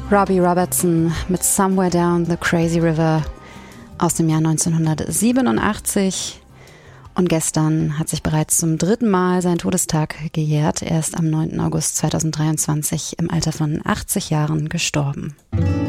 Robbie Robertson mit Somewhere Down the Crazy River aus dem Jahr 1987. Und gestern hat sich bereits zum 3. Mal sein Todestag gejährt. Er ist am 9. August 2023 im Alter von 80 Jahren gestorben.